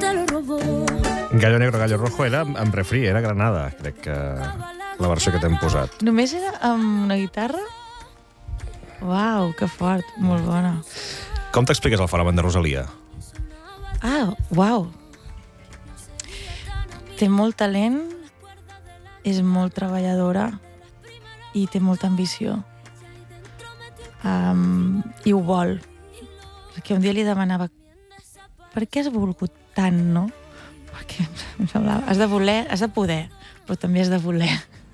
Gallo Negro, Gallo Rojo era amb refrí, era Granada, crec que la versió que t'hem posat. Només era amb una guitarra? Uau, que fort, molt bona. Com t'expliques el fenomen de Rosalia? Uau. Té molt talent, és molt treballadora i té molta ambició. I ho vol. Perquè un dia li demanava per què has volgut tant, no? Perquè em semblava, has de poder, però també has de voler.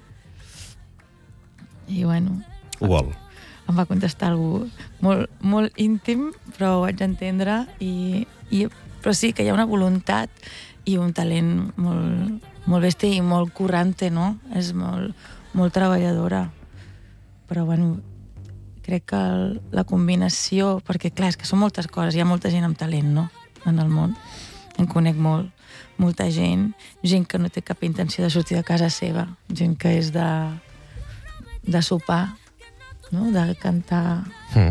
I bueno... Ho vol. Em va contestar algú molt, molt íntim, però ho vaig entendre, però sí que hi ha una voluntat i un talent molt, molt bèstia i molt currante, no? És molt, molt treballadora. Però bueno, crec que la combinació, perquè clar, és que són moltes coses, hi ha molta gent amb talent, no?, en el món. En conec molta gent que no té cap intenció de sortir de casa seva, gent que és de sopar, no?, de cantar.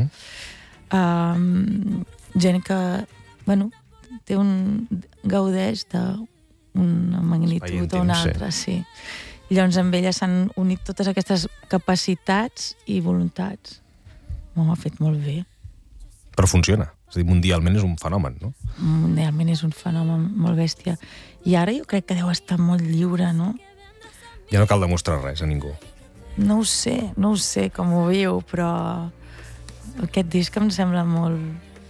Gent que, bueno, gaudeix d'una magnitud o una altra, sí. I llavors amb ella s'han unit totes aquestes capacitats i voluntats. M'ho ha fet molt bé. Però funciona. És a dir, mundialment és un fenomen, no? Mundialment és un fenomen molt bèstia. I ara jo crec que deu estar molt lliure, no? Ja no cal demostrar res a ningú. No ho sé com ho viu, però aquest disc em sembla molt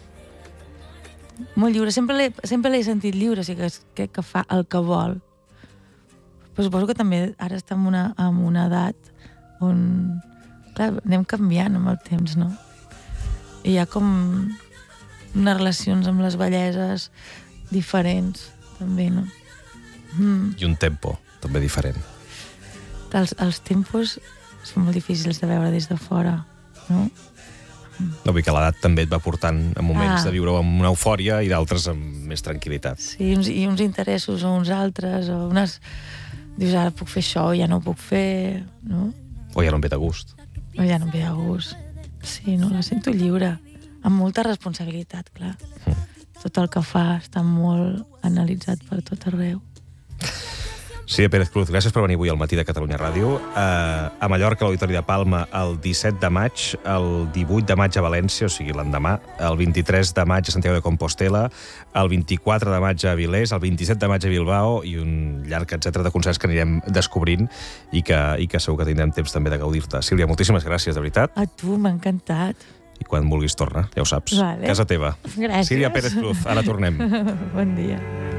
lliure. Sempre l'he sentit lliure, o sigui que crec que fa el que vol. Però suposo que també ara està en una edat on, clar, anem canviant amb el temps, no? I hi ha com unes relacions amb les belleses diferents, també, no? I un tempo també diferent. Els tempos són molt difícils de veure des de fora, no? No, vull que l'edat també et va portant en moments de viure amb una eufòria i d'altres amb més tranquil·litat. Sí, i uns interessos o uns altres, o unes... Dius, ara puc fer això, ja no ho puc fer, no? O ja no em ve de gust. O ja no em ve de gust. Sí, no, la sento lliure. Amb molta responsabilitat, clar. Tot el que fa està molt analitzat per tot arreu. Sílvia Pérez Cruz, gràcies per venir avui al Matí de Catalunya Ràdio. A Mallorca, a l'Auditori de Palma, el 17 de maig, el 18 de maig a València, o sigui, l'endemà, el 23 de maig a Santiago de Compostela, el 24 de maig a Avilés, el 27 de maig a Bilbao i un llarg etcètera de concerts que anirem descobrint i que segur que tindrem temps també de gaudir-te. Sílvia, moltíssimes gràcies, de veritat. A tu, m'ha encantat. I quan vulguis torna, ja ho saps. Vale. Casa teva. Gràcies. Sílvia Pérez Cruz, ara tornem. Bon dia.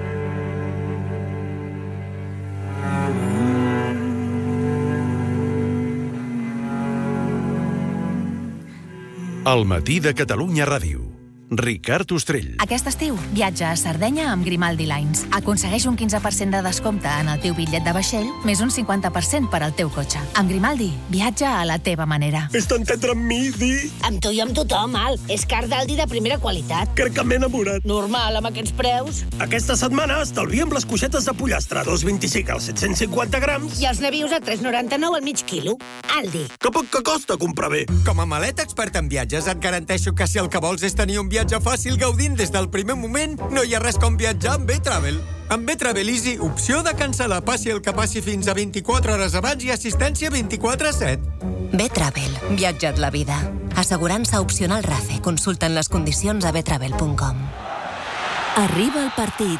El Matí de Catalunya Ràdio. Ricard Ostrell. Aquest estiu, viatja a Sardenya amb Grimaldi Lines. Aconsegueix un 15% de descompte en el teu bitllet de vaixell, més un 50% per al teu cotxe. Amb Grimaldi, viatja a la teva manera. És tan tendre amb mi, Di. Amb tu i amb tothom, Al. És car d'Aldi de primera qualitat. Crec que m'he enamorat. Normal, amb aquests preus. Aquesta setmana estalviem les coixetes de pollastre, 2,25 als 750 grams. I els navius a 3,99 al mig quilo. Aldi. Que poc que costa comprar bé. Com a maleta expert en viatges, et garanteixo que si el que vols és tenir un viatge fàcil gaudint des del primer moment, no hi ha res com viatjar amb B-Travel. Amb B-Travel Easy, opció de cancel·lar passi el que passi fins a 24 hores abans i assistència 24/7. B-Travel. Viatja't la vida. Assegurança opcional RACE. Consulten les condicions a btravel.com. Arriba el partit.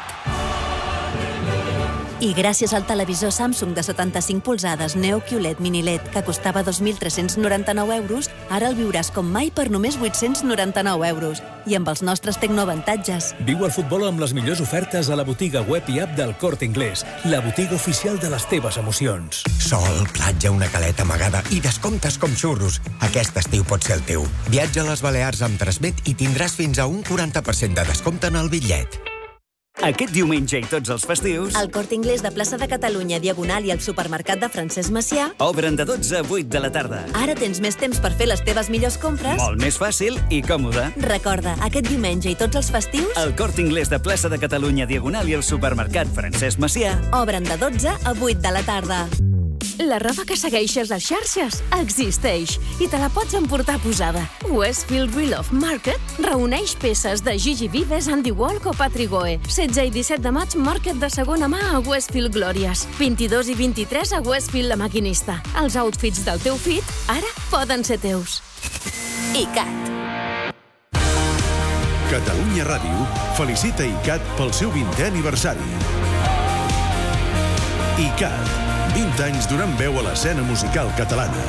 I gràcies al televisor Samsung de 75 polzades Neo QLED Mini LED, que costava 2.399 euros, ara el viuràs com mai per només 899 euros. I amb els nostres tecnoavantatges. Viu el futbol amb les millors ofertes a la botiga web i app del Corte Inglés, la botiga oficial de les teves emocions. Sol, platja, una caleta amagada i descomptes com xurros. Aquest estiu pot ser el teu. Viatja a les Balears amb Transmet i tindràs fins a un 40% de descompte en el bitllet. Aquest diumenge i tots els festius... El Corte Inglés de Plaça de Catalunya, Diagonal i el supermercat de Francesc Macià obren de 12 a 8 de la tarda. Ara tens més temps per fer les teves millors compres. Molt més fàcil i còmode. Recorda, aquest diumenge i tots els festius... El Corte Inglés de Plaça de Catalunya, Diagonal i el supermercat Francesc Macià obren de 12 a 8 de la tarda. La roba que segueixes a les xarxes existeix i te la pots emportar posada. Westfield Real of Market reuneix peces de Gigi Vives, Andy Walk o Patrick Goe. 16 i 17 de maig, Market de segona mà a Westfield Glòries. 22 i 23 a Westfield La Maquinista. Els outfits del teu fit ara poden ser teus. ICAT. Catalunya Ràdio felicita ICAT pel seu 20è aniversari. ICAT, 20 anys donant veu a l'escena musical catalana.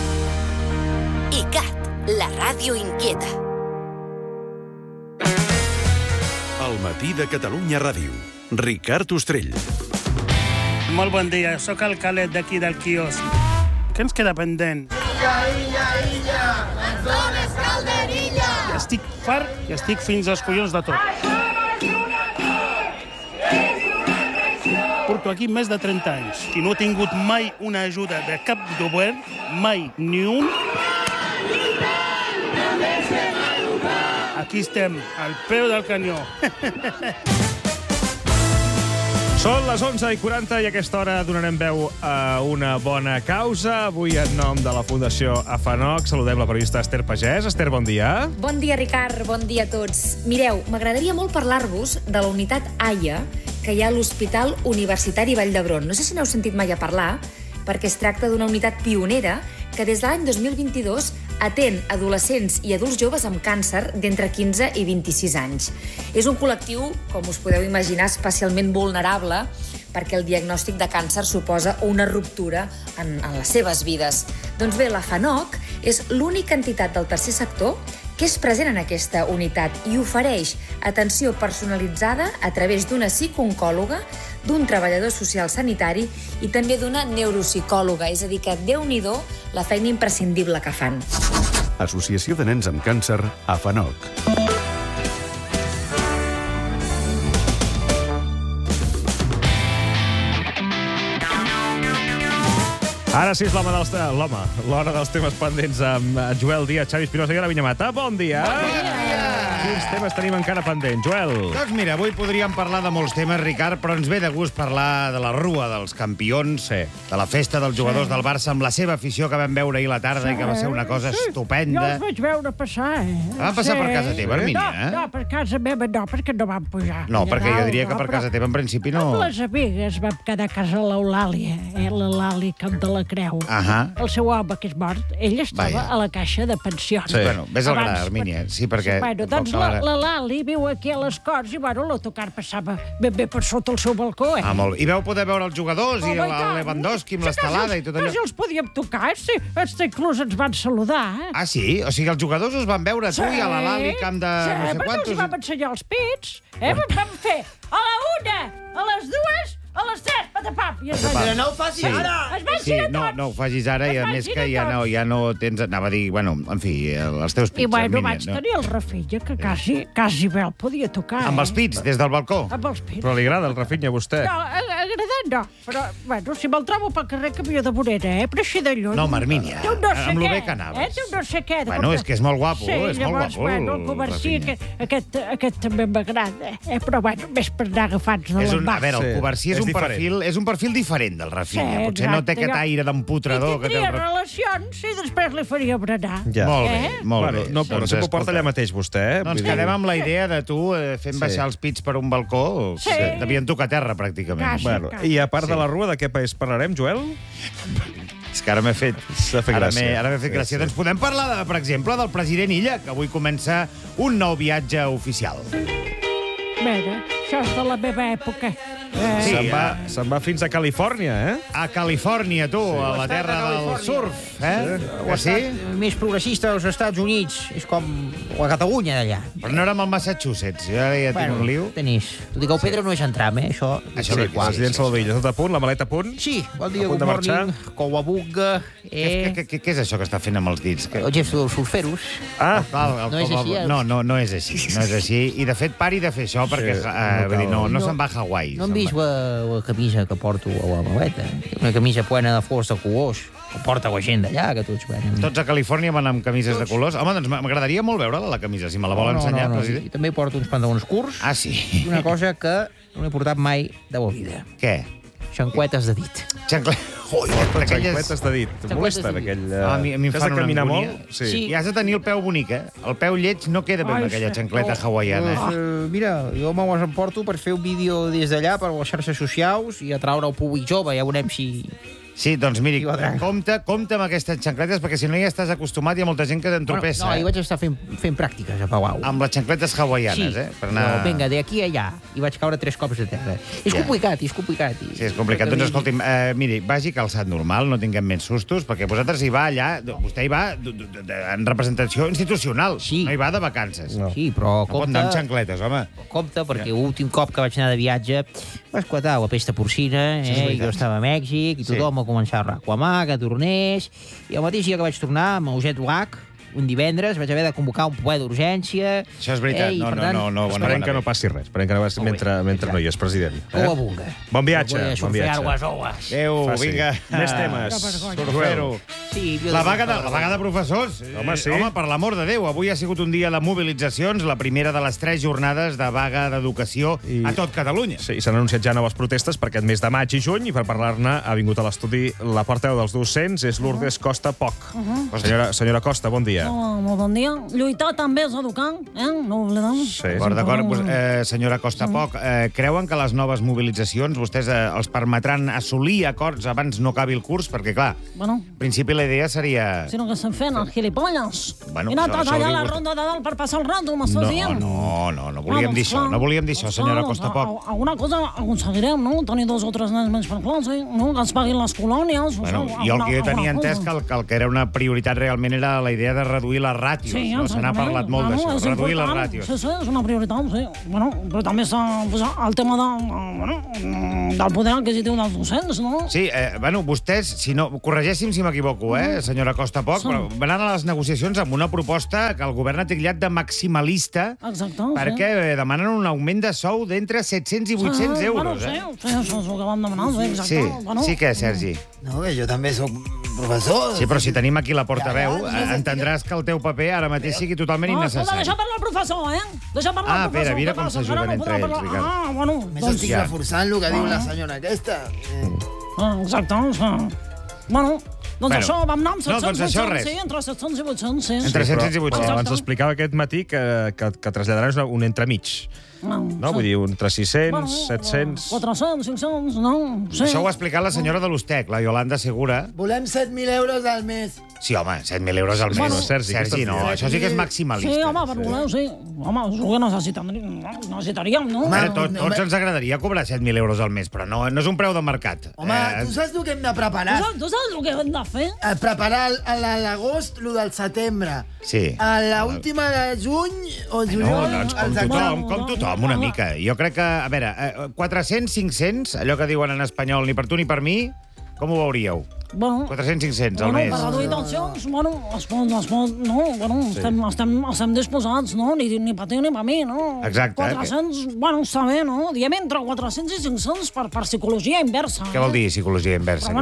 ICAT, la ràdio inquieta. El matí de Catalunya Ràdio. Ricard Ostrell. Molt bon dia, sóc el Calet d'aquí del quiosc. Què ens queda pendent? Illa, cançones calderilla. Ja estic fart i estic fins als collons de tot. Porto aquí més de 30 anys i no he tingut mai una ajuda de cap govern, mai, ni un. Aquí estem, al peu del canyó. Són les 11:40 i a aquesta hora donarem veu a una bona causa. Avui, en nom de la Fundació AFANOC, saludem la periodista Esther Pagès. Esther, bon dia. Bon dia, Ricard. Bon dia a tots. Mireu, m'agradaria molt parlar-vos de la unitat AIA que hi ha a l'Hospital Universitari Vall d'Hebron. No sé si n'heu sentit mai a parlar, perquè es tracta d'una unitat pionera que des de l'any 2022 atén adolescents i adults joves amb càncer d'entre 15 i 26 anys. És un col·lectiu, com us podeu imaginar, especialment vulnerable, perquè el diagnòstic de càncer suposa una ruptura en les seves vides. Doncs bé, la FANOC és l'única entitat del tercer sector que és present en aquesta unitat i ofereix atenció personalitzada a través d'una psicooncòloga, d'un treballador social sanitari i també d'una neuropsicòloga. És a dir, que déu-n'hi-do la feina imprescindible que fan. Associació de Nens amb Càncer, AFANOC. Ara sí és l'hora dels temes pendents amb Joel Díaz, Xavi Espinosa i Ana Vinyamata. Bon dia! Bon dia! Quins temes tenim encara pendents, Joel? Doncs mira, avui podríem parlar de molts temes, Ricard, però ens ve de gust parlar de la Rua dels Campions, de la festa dels jugadors del Barça, amb la seva afició que vam veure ahir a la tarda i que va ser una cosa estupenda. Jo els vaig veure passar, Van passar per casa teva, Hermínia, No, per casa meva no, perquè no van pujar. No, perquè jo diria que per casa teva en principi no. Amb les amigues vam quedar a casa l'Eulàlia, l'Eulàlia Camp de la Creu. El seu home, que és mort, ell estava a la caixa de pensions. Sí. Bueno, ves al gra, Hermínia. Sí, perquè... Bueno, doncs la Lali viu aquí a les Corts i, bueno, l'autocar passava ben bé per sota el seu balcó, Ah, molt bé. I vau poder veure els jugadors i el Lewandowski amb l'estelada i tot allò? Però si els podíem tocar, sí. Inclús ens van saludar, Ah, sí? O sigui, els jugadors us van veure tu i a la Lali Camp de no sé quantos... Sí, perquè els vam ensenyar els pits. Vam fer a la 1, a les 2... a les 3, patapap! Però no ho facis ara! Es van ser no ho facis ara, i a més que ja no tens... Anava a dir, bueno, en fi, els teus pits. I bueno, vaig tenir el Rafinha, que quasi bé el podia tocar. Amb els pits, des del balcó? Amb els pits. Però li agrada el Rafinha a vostè? No, agradat no. Però, bueno, si me'l trobo pel carrer, canvio de vorera, però així de lluny. No, Hermínia, amb lo bé que anaves. Té un no sé què. Bueno, és que és molt guapo, és molt guapo. Sí, llavors, el Covarsí, aquest també m'agrada, però, bueno, més per anar agafats de l'embat. A veure, el Covarsí és un perfil diferent del Rafinha. Potser no té aquest aire d'empotrador que té el Rafinha. Relacions i després li faria berenar. Molt bé. No, però sempre ho porta allà mateix, vostè. Doncs quedem amb la idea de tu fent baixar els pits per un balcó. Devien tocar terra, pràcticament. I a part de la Rua, de què país parlarem, Joel? És que ara m'he fet gràcia. Ara m'he fet gràcia. Doncs podem parlar, per exemple, del president Illa, que avui comença un nou viatge oficial. Mira, això és de la meva època. Se'n va fins a Califòrnia, A Califòrnia, tu, a la terra del surf, O més progressista dels Estats Units. És com la Catalunya d'allà. Però no érem al Massachusetts, jo ara ja tinc un liu. Tot i que el Pedro no és en tram, això... Això es llença la vella, tot a punt, la maleta a punt? Sí, bon dia, good morning, Cowabunga... Què és això que està fent amb els dits? El gest dels surferos. No és així. No és així, no és així. I, de fet, pari de fer això, perquè no se'n va a Hawaii. No hem vist la camisa que porto a la maleta. Una camisa plena de flors de colors. Que porta la gent d'allà, que tots veuen. Tots a Califòrnia van amb camises de colors. Home, doncs m'agradaria molt veure-la, la camisa, si me la vol ensenyar, president. I també porto uns pantalons curts. Ah, sí? I una cosa que no he portat mai de la vida. Què? xancletes de dit. Xancletes de dit. Et molesten aquell... A mi em fan una caminar angúnia. molt? Sí. I has de tenir el peu bonic, eh? El peu lleig no queda bé amb aquella xancleta hawaiana. Mira, jo me les emporto per fer un vídeo des d'allà per les xarxes socials i atraure el públic jove, ja veurem si... Sí, doncs miri, compte amb aquestes xancletes, perquè si no ja estàs acostumat, hi ha molta gent que t'entropessa. No, jo vaig estar fent pràctiques a Palau. Amb les xancletes hawaianes, sí, per anar... però vinga, d'aquí a allà, i vaig caure 3 cops a terra. És complicat. Sí, és complicat. Doncs escolti'm, miri, vagi calçat normal, no tinguem més sustos, perquè vosaltres hi va allà, vostè hi va en representació institucional, no hi va de vacances. Sí, però compte... No pot anar amb xancletes, home. Compte, perquè l'últim cop que vaig anar de viatge va esclatar la pesta porcina, i jo estava a Mèxic, i tothom va començar a reclamar que tornés, i el mateix dia que vaig tornar amb el jet lag, un divendres, vaig haver de convocar un ple d'urgència. Això és veritat. No. Esperem que no passi res. Esperem que no passi mentre no hi és president. Bon viatge. Adéu, vinga. Més temes. Surfer-ho. La vaga de professors. Home, sí. Home, per l'amor de Déu, avui ha sigut un dia de mobilitzacions, la primera de les 3 jornades de vaga d'educació a tot Catalunya. Sí, s'han anunciat ja noves protestes per aquest mes de maig i juny, i per parlar-ne ha vingut a l'estudi la portaveu dels docents, és Lourdes Costa Poch. Senyora Costa, bon dia. Molt bon dia. Lluitar també és educar, no oblidem. D'acord, senyora Costa Poch, creuen que les noves mobilitzacions vostès els permetran assolir acords abans no acabi el curs? Perquè, clar, en principi la idea seria... Sinó que estem fent els gilipolles. I anar tot allà a la ronda de dalt per passar el rato, m'estàs dient? No volíem dir això, senyora Costa Poch. Alguna cosa aconseguirem, no? Tenir 2 o 3 nens menys per classe, no? Que ens paguin les colònies. Jo el que jo tenia entès que el que era una prioritat realment era la idea de reduir les ràtios. Se n'ha parlat molt d'això, reduir les ràtios. Sí, és una prioritat, sí. Però també està el tema del poder adquisitiu dels docents, no? Sí, vostès, corregeixi'm si m'equivoco, senyora Costa Poch, però van anar a les negociacions amb una proposta que el govern ha titllat de maximalista, perquè demanen un augment de sou d'entre 700 i 800 euros. Sí, això és el que van demanar, exacte. Sí que, Sergi? No, jo també soc professor. Sí, però si tenim aquí la portaveu, entendràs que el teu paper ara mateix sigui totalment innecessari. Deixa parlar el professor, Deixa parlar el professor. Mira com s'ajuden entre ells, Ricard. Més estic reforçant el que diu la senyora aquesta. Exacte. Doncs això, vam anar amb 700 i 800, sí, entre 700 i 800, sí. Entre 700 i 800. Ens explicava aquest matí que traslladaran un entremig. No, vull dir, entre 600, 700... 400, 500, no? Això ho ha explicat la senyora de l'Ustec, la Yolanda Segura. Volem 7.000 euros al mes. Sí, home, 7.000 euros al mes. Sergi, no, això sí que és maximalista. Sí, home, per voleu, sí. Home, és el que necessitaríem, no? Tots ens agradaria cobrar 7.000 euros al mes, però no és un preu de mercat. Home, tu saps el que hem de preparar? Tu saps el que hem de fer? Preparar a l'agost, el del setembre. Sí. A l'última de juny o juliol... Com tothom, una mica. Jo crec que, a veure, 400, 500, allò que diuen en espanyol, ni per tu ni per mi, com ho veuríeu? 400-500 al mes. Per reduir tensions, es pot, estem disposats, no? Ni per tu ni per mi, no? Exacte. 400, està bé, no? Diem entre 400 i 500 per psicologia inversa. Què vol dir psicologia inversa?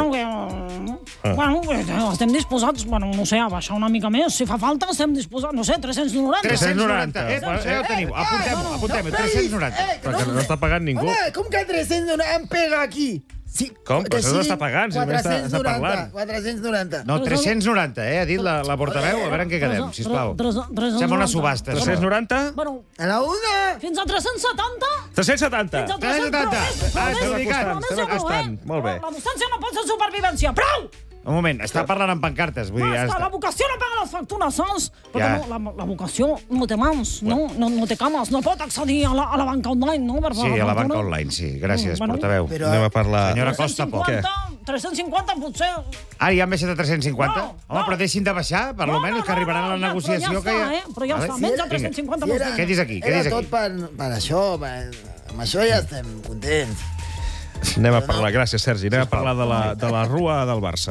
Estem disposats, no sé, a baixar una mica més. Si fa falta, estem disposats, no sé, 390. 390. Ja ho teniu, apuntem-ho, 390. Però que no està pagant ningú. Home, com que 390 em pega aquí? Sí, com? Però això no està pagant, si només està parlant. 490. No, 390, ha dit la portaveu. A veure en què quedem, sisplau. Sembla una subhasta. 390? A la una! Fins a 370? 370. Fins a 370. Estem acostant. Molt bé. La docència no pot ser supervivència. Prou! Un moment, està parlant amb pancartes. Vull dir, la vocació no paga les factures, saps? Perquè la vocació no té mans, no té cames, no pot accedir a la banca online, no? Sí, a la banca online, sí. Gràcies, portaveu. Anem a parlar... Senyora Costa Poch. 350, potser... Ara ja han baixat a 350? Home, però deixin de baixar, per almenys, que arribaran a la negociació que ja... Però ja està, menys de 350. Què dius aquí? Era tot per això, amb això ja estem contents. Anem a parlar, gràcies, Sergi, anem a parlar de la rua del Barça.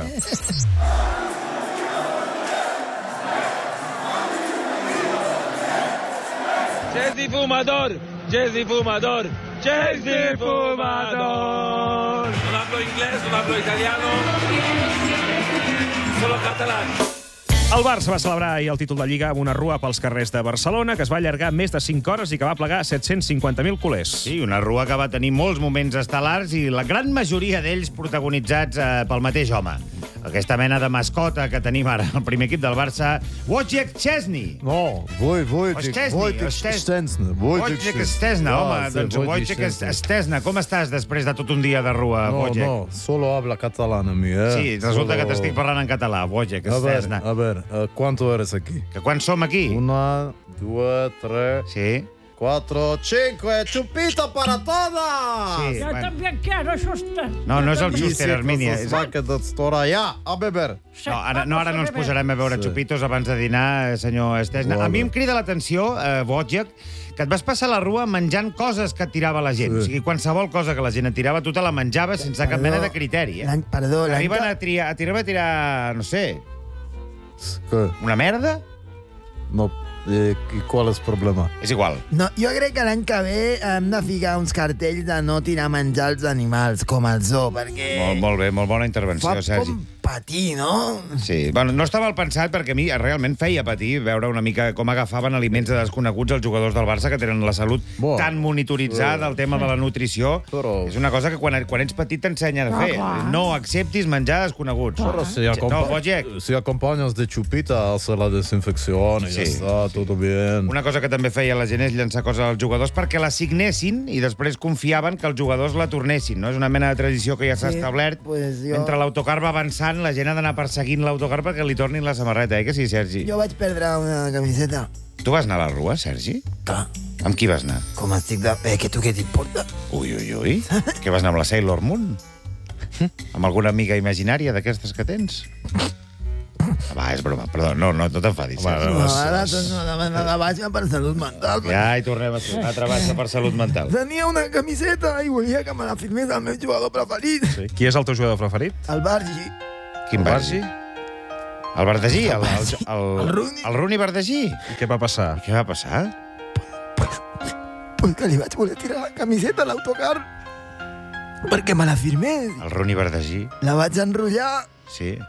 Chelsea fumador, Chelsea fumador, Chelsea fumador. No hablo inglés, no hablo italiano, solo catalán. El Barça va celebrar ahir el títol de Lliga amb una rua pels carrers de Barcelona que es va allargar més de 5 hores i que va plegar 750.000 culers. Sí, una rua que va tenir molts moments estel·lars i la gran majoria d'ells protagonitzats pel mateix home. Aquesta mena de mascota que tenim ara al primer equip del Barça, Wojciech Szczesny. No, Wojciech Szczesny. Wojciech Szczesny, home, doncs Wojciech Szczesny. Com estàs després de tot un dia de rua, Wojciech? No, solo habla catalán a mi, Sí, resulta que t'estic parlant en català, Wojciech Szczesny. A ver, ¿cuánto eres aquí? Que quan som aquí? 1, 2, 3... Sí. 4, 5, chupito para todas! Sí, Yo también quiero Schuster. No és el Schuster, Armínia. A beber. No, ara no ens posarem a veure xupitos abans de dinar, senyor Szczesny. A mi em crida l'atenció, Wojciech, que et vas passar la rua menjant coses que et tirava la gent. O sigui, qualsevol cosa que la gent et tirava, tu te la menjaves sense cap mena de criteri. Perdó, Arriben a tirar, no sé, ¿Qué? una merda? No, ¿y cuál es el problema? És igual. No, jo crec que l'any que ve hem de ficar uns cartells de no tirar menjar als animals, com el zoo, perquè... Molt bé, molt bona intervenció, Sergi. Fa com patir, no? Sí, bueno, no està mal pensat perquè a mi realment feia patir veure una mica com agafaven aliments de desconeguts els jugadors del Barça que tenen la salut tan monitoritzada, el tema de la nutrició. És una cosa que quan ets petit t'ensenyen a fer. No acceptis menjar desconeguts. Si acompañas de chupita, hace la desinfección y ya está, todo bien. Una cosa que també feia la gent és llançar coses als jugadors perquè la signessin i després confiaven que els jugadors la tornessin, no? És una mena de tradició que ja s'ha establert. Mentre l'autocar va avançant, la gent ha d'anar perseguint l'autocar perquè li tornin la samarreta, que sí, Sergi? Jo vaig perdre una camiseta. Tu vas anar a la rua, Sergi? Clar. Amb qui vas anar? Com estic de... que tu què t'importa? Ui. Què vas anar amb la Sailor Moon? Amb alguna amiga imaginària d'aquestes que tens? Va, és broma, perdó, no t'enfadis. Ara vaig per salut mental. Ja, i tornem a ser una altra baixa per salut mental. Tenia una camiseta i volia que me la firmés el meu jugador preferit. Sí. Qui és el teu jugador preferit? El Bargi. Quin Bargi? El Bardagí? El Rooney Bardagí? I què va passar? Pues que li vaig voler tirar la camiseta a l'autocar perquè me la firmés. El Rooney Bardagí? La vaig enrotllar. Sí.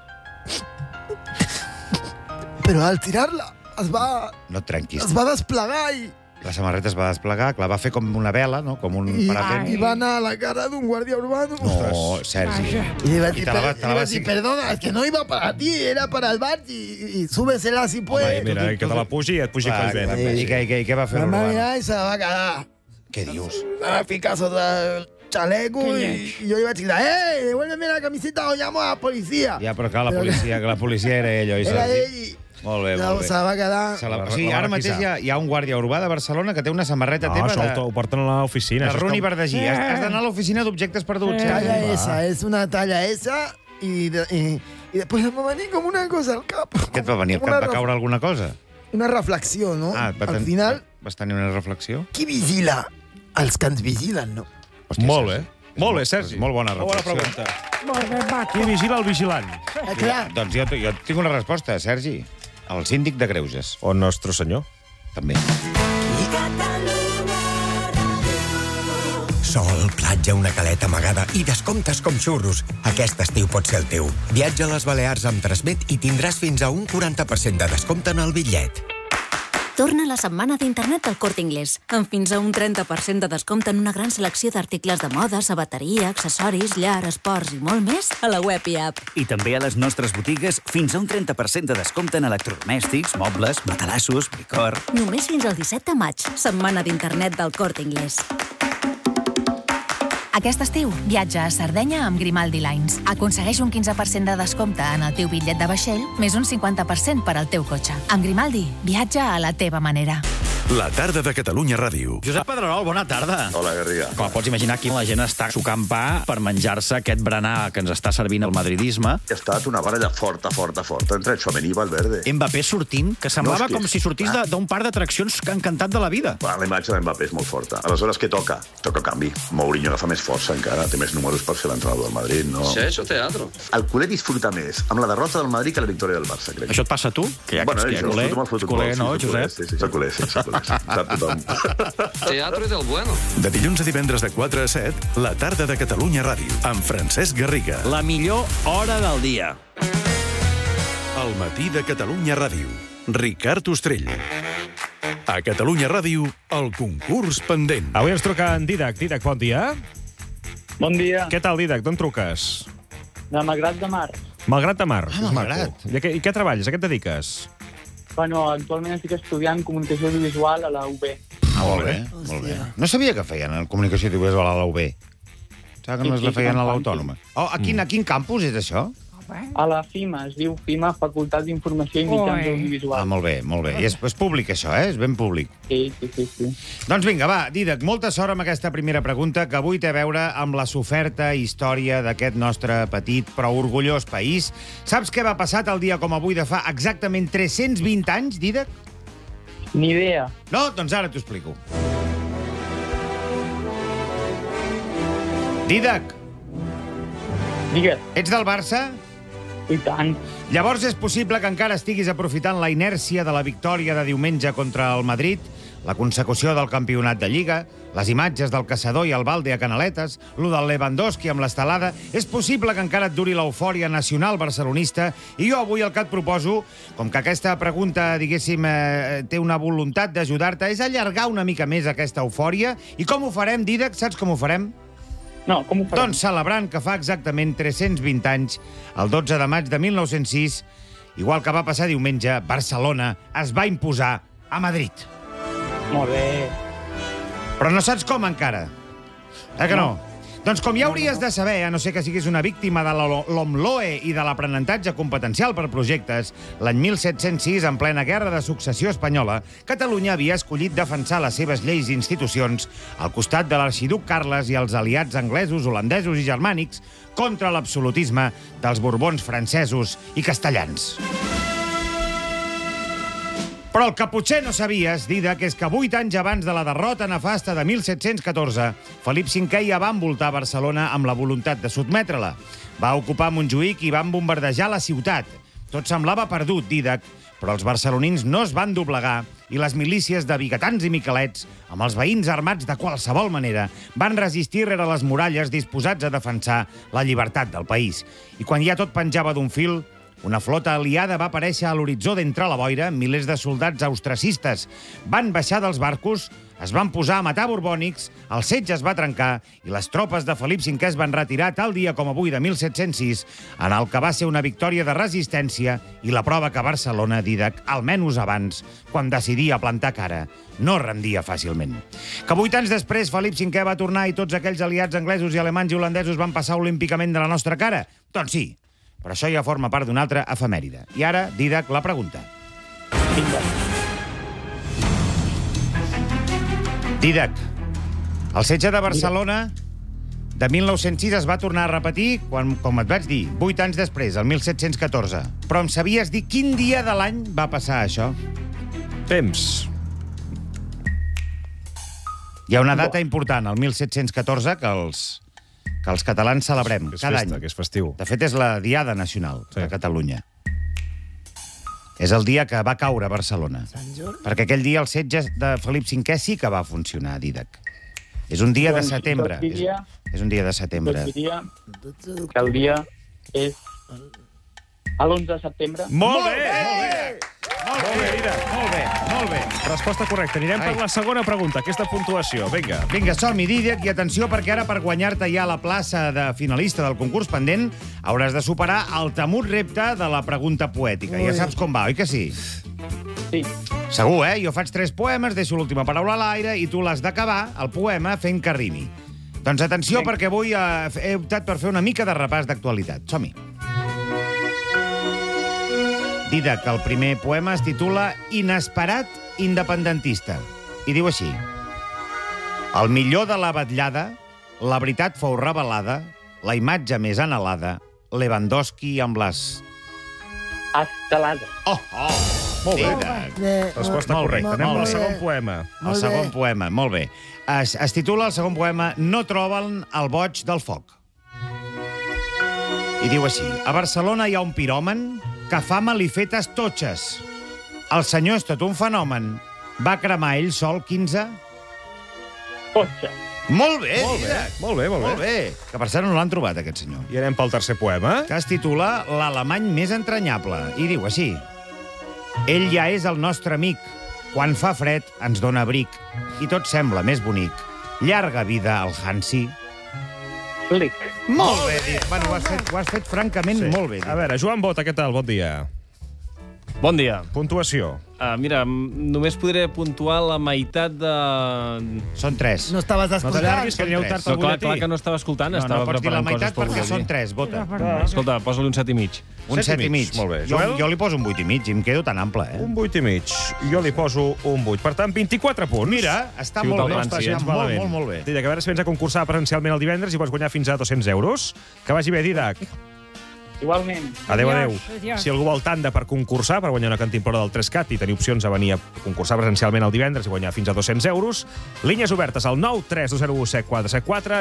Però al tirar-la No et trenquis. es va desplegar i... La samarreta es va desplegar, clar, va fer com una vela, no? Com un paratent. I va anar a la cara d'un guàrdia urbano. No, Sergi. Y le vaig dir, perdona, es que no iba para ti, era para el bar y súbesela si puedes. Mira, que te la pugi i et pugi coll bé. I què va fer l'urbano? Va mirar i se la va quedar. Què dius? La va ficar sota el chaleco y yo iba a decir, devuélveme la camiseta o llamo a la policía. Ja, però clar, la policia era ell, oi? Era ell i... Molt bé. Se la va quedar... O sigui, ara mateix hi ha un guàrdia urbà de Barcelona que té una samarreta teva de... No, ho porten a l'oficina. De Rooney Bardagí. Has d'anar a l'oficina d'objectes perduts. Talla esa, es una talla esa y después me va venir como una cosa al cap. Què et va venir al cap? Va caure alguna cosa? Una reflexió, no? Al final... Vas tenir una reflexió? Qui vigila? Els que ens vigilen, no? Molt bé. Molt bé, Sergi. Molt bona reflexió. Bona pregunta. Molt bé, va. Qui vigila el vigilant? Doncs jo tinc una resposta, Sergi. El síndic de Greuges. O Nostre Senyor. També. Sol, platja, una caleta amagada i descomptes com xurros. Aquest estiu pot ser el teu. Viatja a les Balears amb Transmet i tindràs fins a un 40% de descompte en el bitllet. Torna la setmana d'internet del Corte Inglés, amb fins a un 30% de descompte en una gran selecció d'articles de moda, sabateria, accessoris, llar, esports i molt més a la web i app. I també a les nostres botigues fins a un 30% de descompte en electrodomèstics, mobles, matalassos, licor... Només fins al 17 de maig, setmana d'internet del Corte Inglés. Aquest estiu, viatja a Sardenya amb Grimaldi Lines. Aconsegueix un 15% de descompte en el teu bitllet de vaixell, més un 50% per al teu cotxe. Amb Grimaldi, viatja a la teva manera. La tarda de Catalunya Ràdio. Josep Pedrerol, bona tarda. Hola, Garriga. Com pots imaginar, aquí la gent està sucant pa per menjar-se aquest berenar que ens està servint el madridisme. Ha estat una baralla forta entre Tchouaméni i Valverde. Mbappé sortint, que semblava com si sortís d'un parc d'atraccions que han cantat de la vida. La imatge d'Mbappé és molt forta. Aleshores, què toca? Toca canvi. Mourinho agafa més força encara, té més números per ser l'entrenador del Madrid, no? Se ha hecho teatro. El culer disfruta més amb la derrota del Madrid que la victòria del Barça, crec. Això et passa a tu? Que bueno, jo disfruto culer, no, Josep? Sí, soc culer. Sap tothom. Teatro del bueno. De dilluns a divendres de 4 a 7, la tarda de Catalunya Ràdio, amb Francesc Garriga. La millor hora del dia. Al matí de Catalunya Ràdio. Ricard Ostrell. A Catalunya Ràdio, el concurs pendent. Avui ens truca en Didac. Didac, bon dia. Bon dia. Què tal, Didac? D'on truques? De Malgrat de Mar. Malgrat de Mar. Ah, Malgrat. I què treballes? A què et dediques? Bueno, actualment estic estudiant comunicació audiovisual a la UB. Molt bé, molt bé. No sabia que feien en comunicació audiovisual a la UB. Saps que no es la feien a l'Autònoma? Oh, a quin campus és això? A la FIMA, es diu FIMA, Facultat d'Informació i Mitjans Audiovisuals. Ah, molt bé, molt bé. I és públic, això, eh? És ben públic. Sí. Doncs vinga, va, Didac, molta sort amb aquesta primera pregunta, que avui té a veure amb la soferta història d'aquest nostre petit però orgullós país. Saps què va passar el dia com avui de fa exactament 320 anys, Didac? Ni idea. No? Doncs ara t'ho explico. Didac. Digues. Ets del Barça? I tant. Llavors és possible que encara estiguis aprofitant la inèrcia de la victòria de diumenge contra el Madrid, la consecució del campionat de Lliga, les imatges del caçador i el balde a Canaletes, lo del Lewandowski amb l'estelada. És possible que encara et duri l'eufòria nacional barcelonista i jo avui el que et proposo, com que aquesta pregunta, diguéssim, té una voluntat d'ajudar-te, és allargar una mica més aquesta eufòria. I com ho farem, Didac? Saps com ho farem? No, com ho farem? Doncs celebrant que fa exactament 320 anys, el 12 de maig de 1906, igual que va passar diumenge, Barcelona es va imposar a Madrid. Molt bé. Però no saps com encara? Que no? Doncs com ja hauries de saber, a no ser que siguis una víctima de l'OMLOE i de l'aprenentatge competencial per projectes, l'any 1706, en plena Guerra de Successió Espanyola, Catalunya havia escollit defensar les seves lleis i institucions al costat de l'arxiduc Carles i els aliats anglesos, holandesos i germànics contra l'absolutisme dels borbons francesos i castellans. Però el que potser no sabies, Didac, és que 8 anys abans de la derrota nefasta de 1714, Felip V ja va envoltar Barcelona amb la voluntat de sotmetre-la. Va ocupar Montjuïc i van bombardejar la ciutat. Tot semblava perdut, Didac, però els barcelonins no es van doblegar i les milícies de biguetans i miquelets, amb els veïns armats de qualsevol manera, van resistir rere les muralles disposats a defensar la llibertat del país. I quan ja tot penjava d'un fil, una flota aliada va aparèixer a l'horitzó d'entre la boira, milers de soldats austracistes van baixar dels barcos, es van posar a matar borbònics, el setge es va trencar i les tropes de Felip V es van retirar tal dia com avui de 1706, en el que va ser una victòria de resistència i la prova que Barcelona, Didac, almenys abans, quan decidia plantar cara, no rendia fàcilment. Que 8 anys després Felip V va tornar i tots aquells aliats anglesos i alemanys i holandesos van passar olímpicament de la nostra cara? Doncs sí. Però això ja forma part d'una altra efemèride. I ara, Didac, la pregunta. Didac, el setge de Barcelona de 1906 es va tornar a repetir, com et vaig dir, 8 anys després, el 1714. Però em sabies dir quin dia de l'any va passar això? Temps. Hi ha una data important, el 1714, que els catalans celebrem cada any. Que és festiu. De fet, és la Diada Nacional de Catalunya. És el dia que va caure Barcelona. Perquè aquell dia el setge de Felip V sí que va funcionar, Didac. És un dia de setembre. És un dia de setembre. Jo diria que el dia és l'11 de setembre. Molt bé! Molt bé, Didac, molt bé. Resposta correcta. Anirem per la segona pregunta, aquesta puntuació. Vinga. Vinga, som-hi, Didac, i atenció, perquè ara per guanyar-te ja la plaça de finalista del concurs pendent hauràs de superar el temut repte de la pregunta poètica. Ja saps com va, oi que sí? Sí. Segur, eh? Jo faig 3 poemes, deixo l'última paraula a l'aire i tu l'has d'acabar, el poema, fent que rimi. Doncs atenció, perquè avui he optat per fer una mica de repàs d'actualitat. Som-hi. Didac, el primer poema es titula Inesperat independentista. I diu així. El millor de la vetllada, la veritat fou revelada, la imatge més anhelada, Lewandowski amb les... Estelada. Molt bé. Resposta correcta. Anem al segon poema. El segon poema, molt bé. Es titula el segon poema No troben el boig del foc. I diu així. A Barcelona hi ha un piròman que fa malifetes totxes. El senyor és tot un fenomen. Va cremar ell sol 15... Cotxe. Molt bé, Molt bé. Que per cert no l'han trobat, aquest senyor. I anem pel tercer poema. Que es titula L'alemany més entranyable. I diu així: ell ja és el nostre amic. Quan fa fred ens dona abric. I tot sembla més bonic. Llarga vida al Hansi. Flick. Molt bé dit. Bueno, ho has fet francament molt bé dit. A veure, Joan Bota, què tal? Bon dia. Bon dia. Puntuació. Mira, només podré puntuar la meitat de... Són 3. No estaves escoltant. No t'allarguis, que anireu tard al butlletí. Clar que no estava escoltant, estava pots dir la preparant meitat coses pel perquè butlletí. són 3, Bota. Escolta, posa-li un 7,5. Un 7,5. Molt bé. Jo li poso un 8,5 i em quedo tan ample, Un 8,5. Jo li poso un 8. Per tant, 24 punts. Mira, està molt bé. Està molt bé. Didac, a veure si vens a concursar presencialment el divendres i pots guanyar fins a 200 euros. Que vagi bé, Didac. Igualment. Adéu. Si algú vol tanda per concursar, per guanyar una cantimplora del 3CAT i tenir opcions a venir a concursar presencialment el divendres i guanyar fins a 200 euros, línies obertes al 932017474,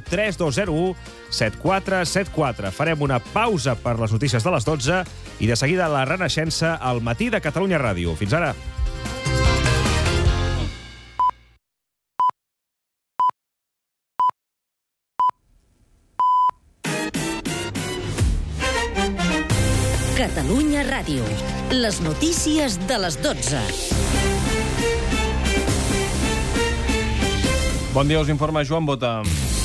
932017474. Farem una pausa per les notícies de les 12 i de seguida la Renaixença al matí de Catalunya Ràdio. Fins ara. Catalunya Ràdio. Les notícies de les 12. Bon dia, us informa Joan Bota.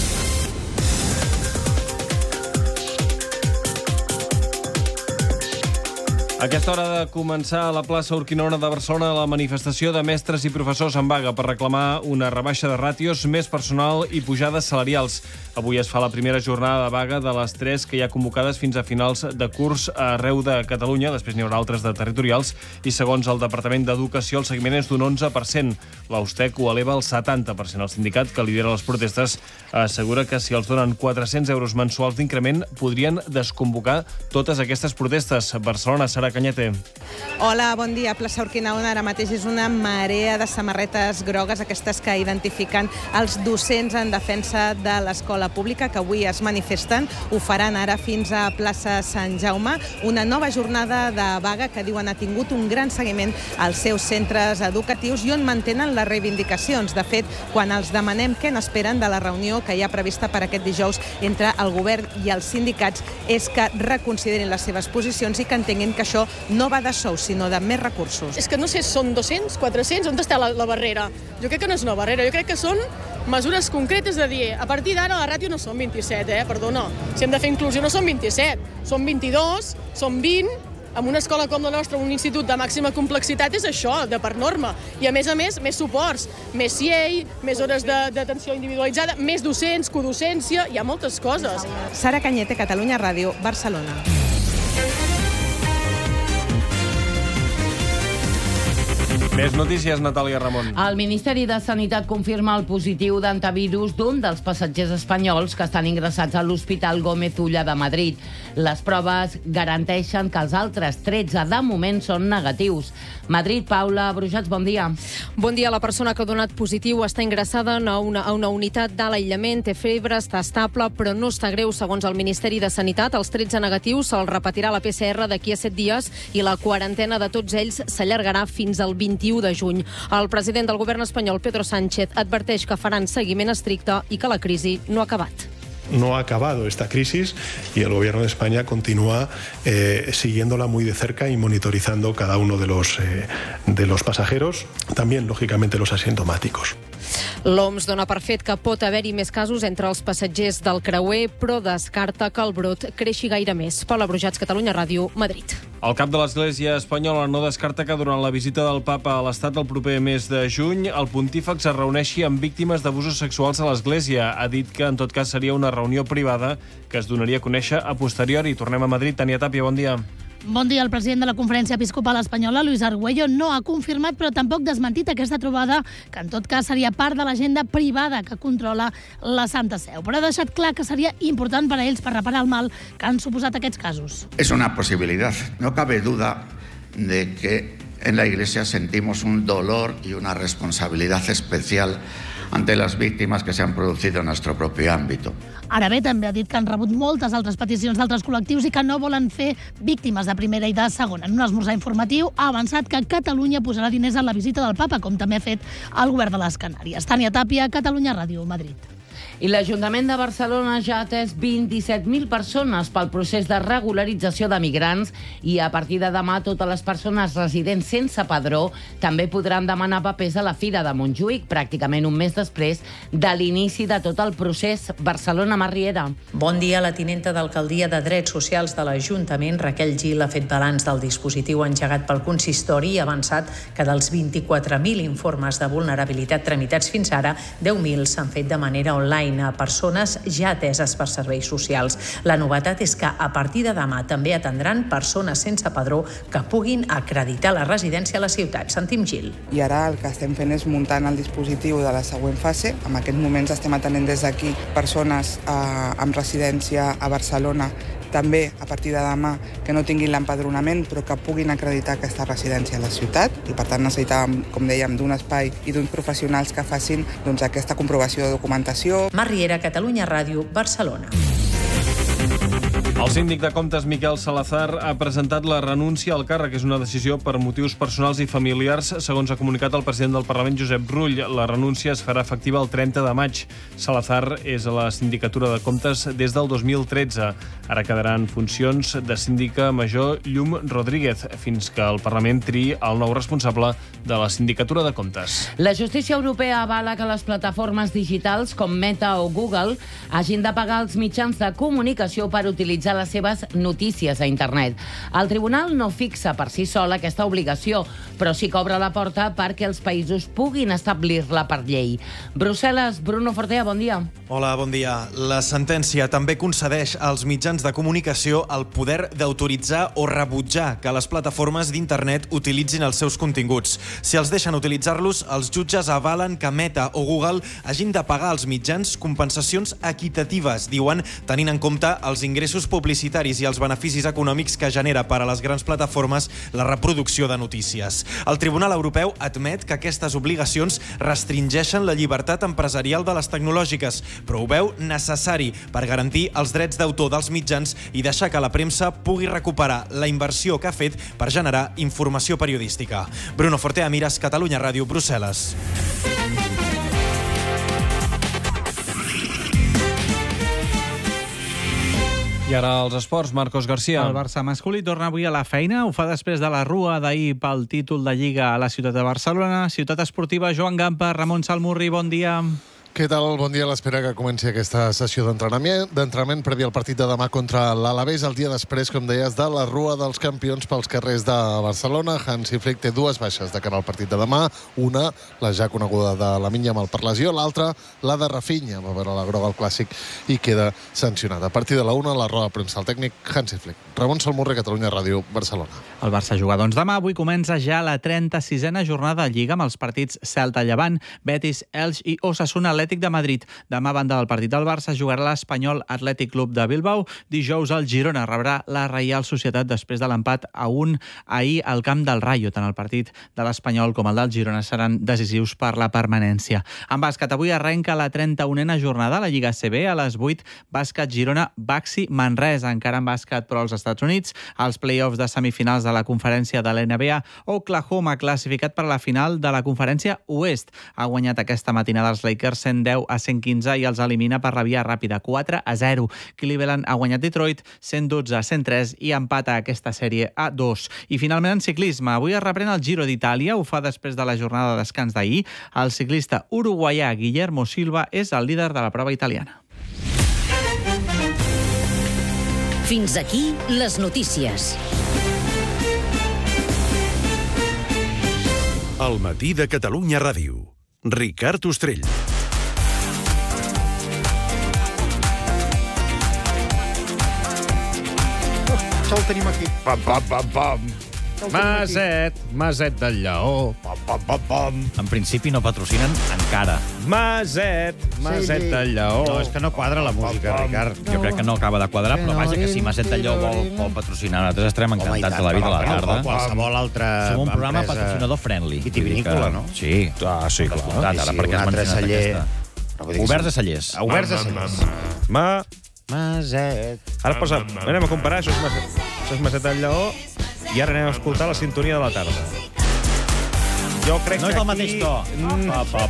A aquesta hora de començar a la plaça Urquinaona de Barcelona la manifestació de mestres i professors en vaga per reclamar una rebaixa de ràtios, més personal i pujades salarials. Avui es fa la primera jornada de vaga de les 3 que hi ha convocades fins a finals de curs arreu de Catalunya. Després n'hi haurà altres de territorials i, segons el Departament d'Educació, el seguiment és d'un 11%. L'Austec ho eleva al 70%. El sindicat que lidera les protestes assegura que si els donen 400 euros mensuals d'increment podrien desconvocar totes aquestes protestes. Barcelona, Sara Cañete. Hola, bon dia. Plaça Urquinaona ara mateix és una marea de samarretes grogues, aquestes que identifiquen els docents en defensa de l'escola pública que avui es manifesten. Ho faran ara fins a plaça Sant Jaume. Una nova jornada de vaga que diuen ha tingut un gran seguiment als seus centres educatius i on mantenen les reivindicacions. De fet, quan els demanem què n'esperen de la reunió que hi ha prevista per aquest dijous entre el govern i els sindicats és que reconsiderin les seves posicions i que entenguin que això no va de sous, sinó de més recursos. És que no sé, són 200, 400, on està la barrera? Jo crec que no és una barrera, jo crec que són mesures concretes de dir, a partir d'ara la ràtio no són 27, perdona. Si hem de fer inclusió no són 27, són 22, són 20, en una escola com la nostra, un institut de màxima complexitat, és això, de per norma. I a més, més suports, més CIEI, més hores d'atenció individualitzada, més docents, codocència, hi ha moltes coses. Sara Cañete, Catalunya Ràdio, Barcelona. Més notícies, Natàlia Ramon. El Ministeri de Sanitat confirma el positiu d'antivirus d'un dels passatgers espanyols que estan ingressats a l'Hospital Gómez Ulla de Madrid. Les proves garanteixen que els altres 13 de moment són negatius. Madrid, Paula Brujats, bon dia. Bon dia. La persona que ha donat positiu està ingressada a una unitat de l'aïllament, té febre, està estable, però no està greu, segons el Ministeri de Sanitat. Els 13 negatius se'ls repetirà la PCR d'aquí a 7 dies i la quarantena de tots ells s'allargarà fins al 21 de juny. El president del govern espanyol, Pedro Sánchez, adverteix que faran seguiment estricte i que la crisi no ha acabat. No ha acabado esta crisis y el gobierno de España continúa siguiéndola muy de cerca y monitorizando cada uno de los pasajeros, también, lógicamente, los asintomáticos. L'OMS dona per fet que pot haver-hi més casos entre els passatgers del creuer, però descarta que el brot creixi gaire més. Paula Brujats, Catalunya Ràdio, Madrid. El cap de l'Església espanyola no descarta que durant la visita del papa a l'Estat el proper mes de juny el pontífex es reuneixi amb víctimes d'abusos sexuals a l'Església. Ha dit que en tot cas seria una reunió privada que es donaria a conèixer a posteriori. Tornem a Madrid. Tania Tàpia, bon dia. Bon dia. El president de la Conferència Episcopal Espanyola, Luis Argüello, no ha confirmat, però tampoc desmentit aquesta trobada, que en tot cas seria part de l'agenda privada que controla la Santa Seu. Però ha deixat clar que seria important per a ells per reparar el mal que han suposat aquests casos. Es una posibilidad. No cabe duda de que en la Iglesia sentimos un dolor y una responsabilidad especial ante las víctimas que se han producido en nuestro propio ámbito. Ara bé, també ha dit que han rebut moltes altres peticions d'altres col·lectius i que no volen fer víctimes de primera i de segona. En un esmorzar informatiu ha avançat que Catalunya posarà diners en la visita del papa, com també ha fet el govern de les Canàries. Tània Tàpia, Catalunya Ràdio, Madrid. I l'Ajuntament de Barcelona ja ha atès 27.000 persones pel procés de regularització de migrants i a partir de demà totes les persones residents sense padró també podran demanar papers a la Fira de Montjuïc, pràcticament un mes després de l'inici de tot el procés. Barcelona, Marriera. Bon dia. La tinenta d'Alcaldia de Drets Socials de l'Ajuntament, Raquel Gil, ha fet balanç del dispositiu engegat pel consistori i ha avançat que dels 24.000 informes de vulnerabilitat tramitats fins ara, 10.000 s'han fet de manera online a persones ja ateses per serveis socials. La novetat és que a partir de demà també atendran persones sense padró que puguin acreditar la residència a la ciutat. Sentim Gil. I ara el que estem fent és muntant el dispositiu de la següent fase. En aquests moments estem atenent des d'aquí persones amb residència a Barcelona, també a partir de demà que no tinguin l'empadronament però que puguin acreditar aquesta residència a la ciutat i per tant necessitàvem, com dèiem, d'un espai i d'uns professionals que facin aquesta comprovació de documentació. Marriera, Catalunya Ràdio, Barcelona. El síndic de Comptes, Miquel Salazar, ha presentat la renúncia al càrrec. És una decisió per motius personals i familiars, segons ha comunicat el president del Parlament, Josep Rull. La renúncia es farà efectiva el 30 de maig. Salazar és a la Sindicatura de Comptes des del 2013. Ara quedarà en funcions de síndica major Llum Rodríguez, fins que el Parlament triï el nou responsable de la Sindicatura de Comptes. La justícia europea avala que les plataformes digitals com Meta o Google hagin de pagar els mitjans de comunicació per utilitzar les seves notícies a internet. El tribunal no fixa per si sol aquesta obligació, però sí que obre la porta perquè els països puguin establir-la per llei. Brussel·les, Bruno Fortea, bon dia. Hola, bon dia. La sentència també concedeix als mitjans de comunicació el poder d'autoritzar o rebutjar que les plataformes d'internet utilitzin els seus continguts. Si els deixen utilitzar-los, els jutges avalen que Meta o Google hagin de pagar als mitjans compensacions equitatives, diuen, tenint en compte els ingressos publicitaris i els beneficis econòmics que genera per a les grans plataformes la reproducció de notícies. El Tribunal Europeu admet que aquestes obligacions restringeixen la llibertat empresarial de les tecnològiques, però ho veu necessari per garantir els drets d'autor dels mitjans i deixar que la premsa pugui recuperar la inversió que ha fet per generar informació periodística. Bruno Fortea, Mires, Catalunya Ràdio, Brussel·les. I ara els esports, Marcos García. El Barça masculí torna avui a la feina. Ho fa després de la rua d'ahir pel títol de Lliga a la ciutat de Barcelona. Ciutat esportiva, Joan Gampa, Ramon Salmurri, bon dia. Què tal? Bon dia. A l'espera que comenci aquesta sessió d'entrenament previ al partit de demà contra l'Alavés, el dia després, com deies, de la rua dels campions pels carrers de Barcelona. Hansi Flick té dues baixes de cara al partit de demà. Una, la ja coneguda de Lamine Yamal per lesió. L'altra, la de Rafinha. Va veure la groga al Clàssic i queda sancionada. A partir de la 1, la roda de premsa al tècnic Hansi Flick. Ramon Salmurri, Catalunya Ràdio, Barcelona. El Barça juga, doncs, demà. Avui comença ja la 36a jornada de Lliga amb els partits Celta-Llevant, Betis, Elx i Osasuna Atlètic de Madrid. Demà, a banda del partit del Barça, jugarà l'Espanyol Atlètic Club de Bilbao. Dijous, el Girona rebrà la Reial Societat després de l'empat a 1 ahir al camp del Rayo. Tant el partit de l'Espanyol com el del Girona seran decisius per la permanència. En bàsquet, avui arrenca la 31a jornada a la Lliga ACB. A les 8, bàsquet Girona, Baxi, Manresa. Encara en bàsquet, però als Estats Units, els play-offs de semifinals de la conferència de l'NBA. Oklahoma, classificat per a la final de la conferència Oest. Ha guanyat aquesta matinada els Lakers 110 a 115 i els elimina per la via ràpida, 4-0. Cleveland ha guanyat Detroit 112 a 103 i empata aquesta sèrie a 2. I finalment en ciclisme, avui es reprèn el Giro d'Itàlia, ho fa després de la jornada de descans d'ahir. El ciclista uruguaià Guillermo Silva és el líder de la prova italiana. Fins aquí les notícies. El matí de Catalunya Ràdio. Ricard Ostrell. Això el tenim aquí. Pam, pam, pam, pam. Maset del Lleó. En principi no patrocinen encara. Maset del Lleó. No, és que no quadra la música, Ricard. Jo crec que no acaba de quadrar, però vaja, que si Maset del Lleó vol patrocinar, nosaltres estarem encantats de la vida a la tarda. Qualsevol altra Som un programa patrocinador friendly. Vitivinícola, no? Sí. Sí, clar. Ara, perquè has mencionat aquesta. Oberts a cellers. Oberts a cellers. Maset. Ara posa... Anem a comparar, això és Maset del Lleó, i ara anem a escoltar la sintonia de la tarda. Jo crec no que és el mateix to. Un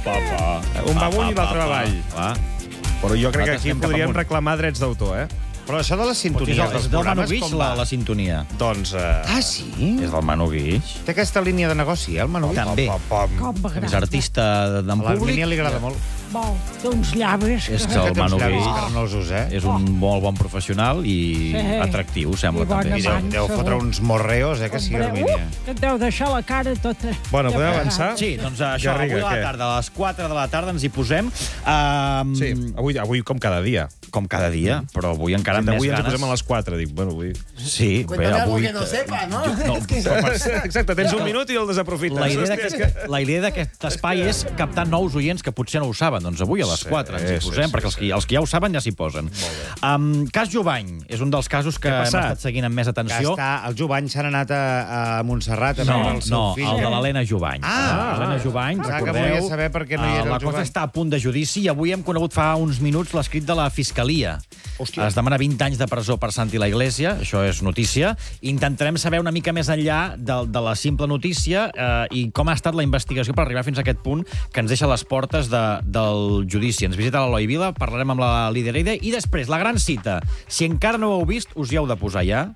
va amunt i l'altre va avall. Però jo crec que aquí podríem reclamar drets d'autor, eh? Però això de les sintonies dels programes, com va? La sintonia. Doncs... Ah, sí? És del Manu Guix. Té aquesta línia de negoci, el Manu Guix? També. És artista d'en públic. A l'Armínia li agrada molt. Té uns llavis. És que el Manu Guix carnosos, és un molt bon professional i atractiu, sembla també. I deu fotre uns morreos, que sí, Armínia. Que et deu deixar la cara tota... Bueno, podem avançar? Sí, doncs això, avui a la tarda, a les 4 de la tarda ens hi posem. Sí, avui com cada dia. Com cada dia, però avui encara amb més ganes. Avui ens hi posem a les 4, dic, bueno, avui... Sí, bé, avui... que no sepa, no? Exacte, tens un minut i el desaprofites. La idea d'aquest espai és captar nous oients que potser no ho saben. Doncs avui a les 4 ens hi posem, perquè els que ja ho saben ja s'hi posen. Cas Jovany és un dels casos que hem estat seguint amb més atenció. El Jovany s'han anat a Montserrat a veure el seu fill. No, el de l'Helena Jovany. L'Helena Jovany, recordeu, que volia saber per què no hi era el Jovany. La cosa està a punt de judici i avui hem conegut fa uns minuts l'escrit de la Fiscalia. Es demana 20 anys de presó per Santi la Iglesia, això és notícia. Intentarem saber una mica més enllà de la simple notícia i com ha estat la investigació per arribar fins a aquest punt que ens deixa a les portes del judici. Ens visita l'Eloi Vila, parlarem amb la Lidereide i després, la gran cita. Si encara no ho heu vist, us hi heu de posar ja.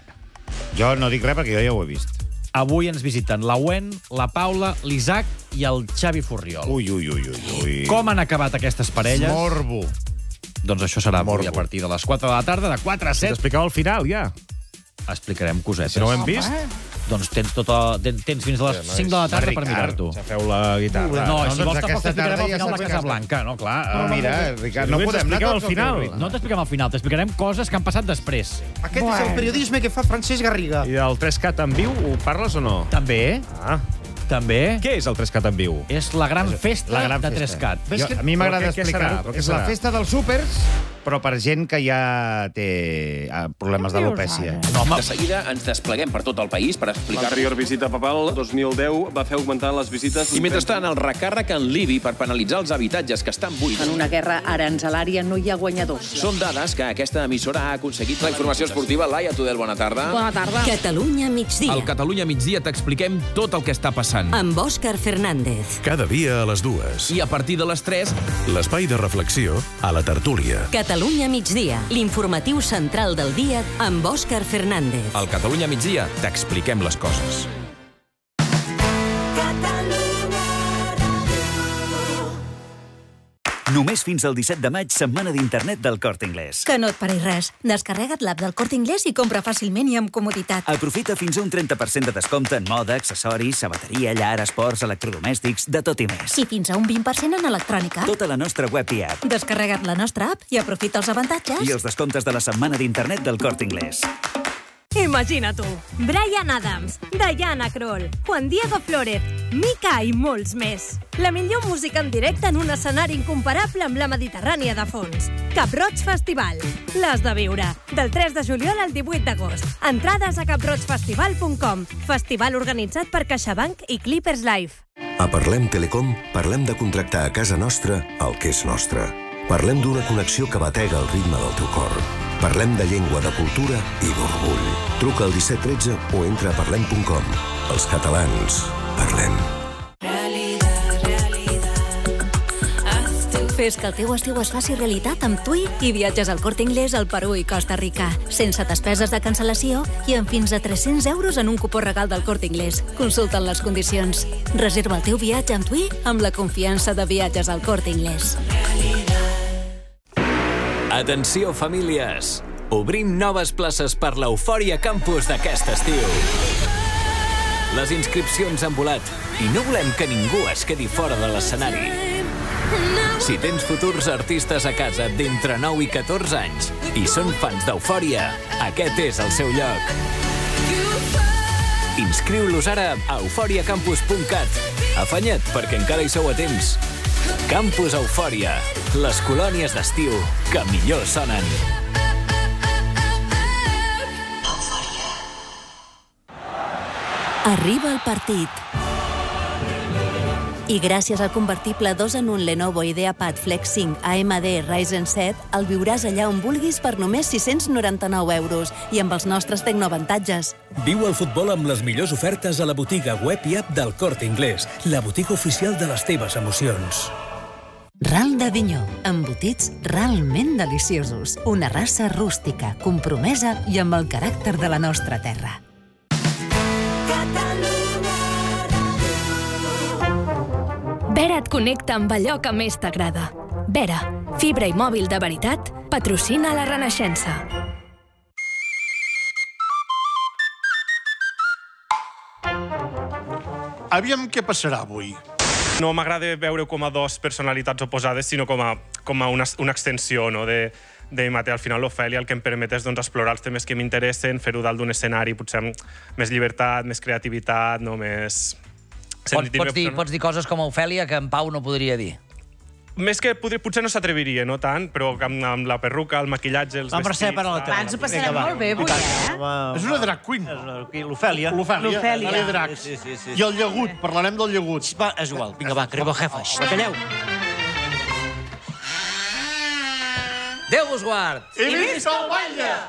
Jo no dic res perquè jo ja ho he vist. Avui ens visiten la Wen, la Paula, l'Isaac i el Xavi Furriol. Ui. Com han acabat aquestes parelles? Morbo. Doncs això serà avui a partir de les 4 de la tarda, de 4 a 7. T'explicava al final, ja. Explicarem cosetes. Si no ho hem vist... Doncs tens fins a les 5 de la tarda per mirar-t'ho. Feu la guitarra. No, si vols tampoc t'explicarem al final de Casablanca, no, clar. Mira, Ricard, no podem anar al final. No t'expliquem al final, t'explicarem coses que han passat després. Aquest és el periodisme que fa Francesc Garriga. I del 3CAT en viu, ho parles o no? També. També. Què és el 3CAT en viu? És la gran festa de 3CAT. A mi m'agrada explicar-ho. És la festa dels súpers, però per gent que ja té problemes d'alopècia. De seguida ens despleguem per tot el país per explicar... L'anterior visita papal, 2010, va fer augmentar les visites... I mentrestant, el recàrrec en l'IBI per penalitzar els habitatges que estan buits. En una guerra aranzelària no hi ha guanyadors. Són dades que aquesta emissora ha aconseguit. La informació esportiva, Laia Tudel, bona tarda. Bona tarda. Catalunya migdia. Al Catalunya migdia t'expliquem tot el que està passant. Amb Òscar Fernández. Cada dia a les 2. I a partir de les 3... L'espai de reflexió a la tertúlia. Catalunya migdia, l'informatiu central del dia amb Òscar Fernández. Al Catalunya migdia t'expliquem les coses. Només fins al 17 de maig, setmana d'internet del Corte Inglés. Que no et pari res. Descarrega't l'app del Corte Inglés i compra fàcilment i amb comoditat. Aprofita fins a un 30% de descompte en moda, accessoris, sabateria, llar, esports, electrodomèstics, de tot i més. I fins a un 20% en electrònica. Tota la nostra web i app. Descarrega't la nostra app i aprofita els avantatges. I els descomptes de la setmana d'internet del Corte Inglés. Imagina tu, Bryan Adams, Diana Krall, Juan Diego Flórez, Mika i molts més. La millor música en directe en un escenari incomparable amb la Mediterrània de fons. Cap Roig Festival. L'has de viure. Del 3 de juliol al 18 d'agost. Entrades a caproigfestival.com. Festival organitzat per CaixaBank i Clippers Live. A Parlem Telecom parlem de contractar a casa nostra el que és nostre. Parlem d'una connexió que batega el ritme del teu cor. Parlem de llengua, de cultura i d'orgull. Truca al 1713 o entra a parlem.com. Els catalans, parlem. Fes que el teu estiu es faci realitat amb TUI i viatges al Corte Inglés al Perú i Costa Rica. Sense despeses de cancel·lació i amb fins a 300 euros en un cupó regal del Corte Inglés. Consulta'n les condicions. Reserva el teu viatge amb TUI amb la confiança de viatges al Corte Inglés. Atenció, famílies! Obrim noves places per l'Eufòria Campus d'aquest estiu. Les inscripcions han volat i no volem que ningú es quedi fora de l'escenari. Si tens futurs artistes a casa d'entre 9 i 14 anys i són fans d'Eufòria, aquest és el seu lloc. Inscriu-los ara a euforiacampus.cat. Afanya't, perquè encara hi sou a temps. Campus Eufòria, les colònies d'estiu que millor sonen. Arriba el partit. I gràcies al convertible 2-en-1 Lenovo IdeaPad Flex 5 AMD Ryzen 7 el viuràs allà on vulguis per només 699 euros i amb els nostres tecnoavantatges. Viu el futbol amb les millors ofertes a la botiga web i app del Corte Inglés, la botiga oficial de les teves emocions. Ral d'Avinyó, embotits realment deliciosos. Una raça rústica, compromesa i amb el caràcter de la nostra terra. Vera et connecta amb allò que més t'agrada. Vera, fibra i mòbil de veritat, patrocina la Renaixença. Aviam què passarà avui. No m'agrada veure com a dues personalitats oposades, sinó com a una extensió, no? de Mateu. Al final l'Ofèlia el que em permet és explorar els temes que m'interessen, fer-ho dalt d'un escenari, potser amb més llibertat, més creativitat, no més... Pots dir coses com Ofèlia que en Pau no podria dir. Més que potser no s'atreviria, no tant, però amb la perruca, el maquillatge, els vestits... Ens ho passarem molt bé avui, És una drag queen. L'Ofèlia. L'Ofèlia. Dracs. I el llagut, parlarem del llagut. És igual, vinga, va, crema jefa. Calleu. Déu vos guard! I visca el batlle!